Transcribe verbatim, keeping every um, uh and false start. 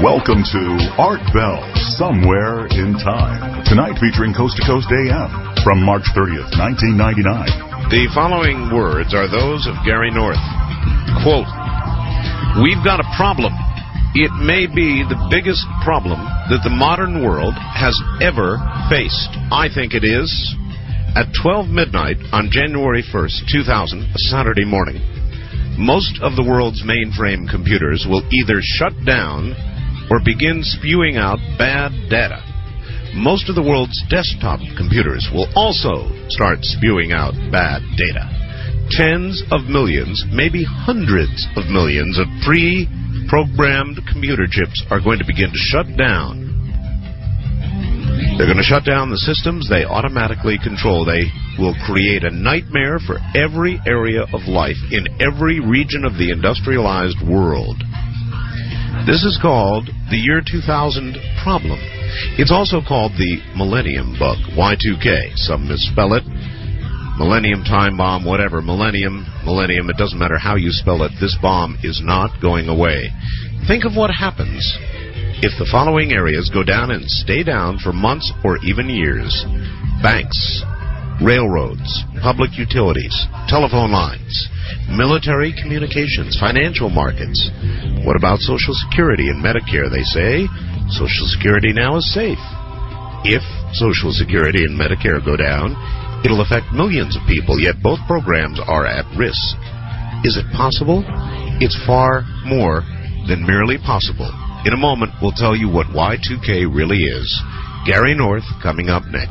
Welcome to Art Bell, Somewhere in Time. Tonight featuring Coast to Coast A M from March thirtieth, nineteen ninety-nine. The following words are those of Gary North. Quote, "We've got a problem. It may be the biggest problem that the modern world has ever faced. I think it is." At twelve midnight on January first, two thousand, a Saturday morning, most of the world's mainframe computers will either shut down or begin spewing out bad data. Most of the world's desktop computers will also start spewing out bad data. Tens of millions, maybe hundreds of millions of pre-programmed computer chips are going to begin to shut down. They're going to shut down the systems they automatically control. They will create a nightmare for every area of life in every region of the industrialized world. This is called the year two thousand problem. It's also called the Millennium Bug, Y two K. Some misspell it. Millennium Time Bomb, whatever. Millennium, Millennium, it doesn't matter how you spell it. This bomb is not going away. Think of what happens if the following areas go down and stay down for months or even years. Banks, railroads, public utilities, telephone lines, military communications, financial markets. What about Social Security and Medicare? They say Social Security now is safe. If Social Security and Medicare go down, it'll affect millions of people, yet both programs are at risk. Is it possible? It's far more than merely possible. In a moment, we'll tell you what Y two K really is. Gary North coming up next.